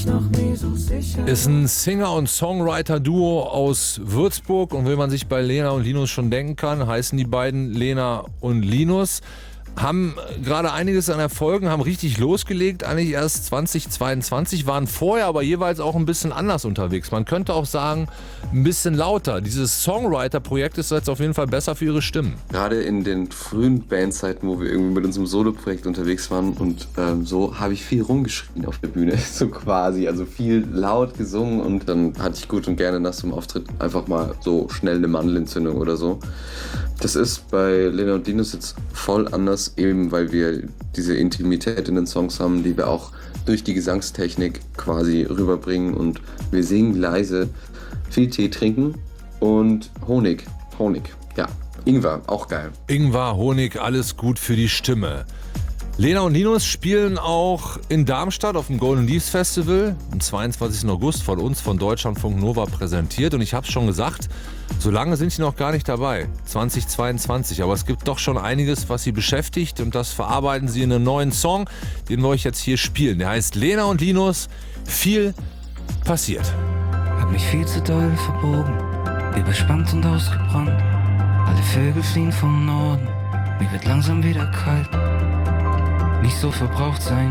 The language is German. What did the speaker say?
ich noch nie so sicher. Ist ein Singer- und Songwriter-Duo aus Würzburg und wie man sich bei Lena und Linus schon denken kann, heißen die beiden Lena und Linus. Haben gerade einiges an Erfolgen, haben richtig losgelegt, eigentlich erst 2022, waren vorher aber jeweils auch ein bisschen anders unterwegs. Man könnte auch sagen, ein bisschen lauter. Dieses Songwriter-Projekt ist jetzt auf jeden Fall besser für ihre Stimmen. Gerade in den frühen Bandzeiten, wo wir irgendwie mit unserem Solo-Projekt unterwegs waren und so, habe ich viel rumgeschrien auf der Bühne, so quasi, also viel laut gesungen und dann hatte ich gut und gerne nach so einem Auftritt einfach mal so schnell eine Mandelentzündung oder so. Das ist bei Lena und Linus jetzt voll anders, eben weil wir diese Intimität in den Songs haben, die wir auch durch die Gesangstechnik quasi rüberbringen und wir singen leise, viel Tee trinken und Honig, ja, Ingwer, auch geil. Ingwer, Honig, alles gut für die Stimme. Lena und Linus spielen auch in Darmstadt auf dem Golden Leaves Festival am 22. August von uns, von Deutschlandfunk Nova präsentiert. Und ich habe es schon gesagt, so lange sind sie noch gar nicht dabei, 2022. Aber es gibt doch schon einiges, was sie beschäftigt und das verarbeiten sie in einen neuen Song, den wir euch jetzt hier spielen. Der heißt Lena und Linus, viel passiert. Hab mich viel zu doll verbogen, überspannt und ausgebrannt. Alle Vögel fliehen vom Norden, mir wird langsam wieder kalt. Nicht so verbraucht sein,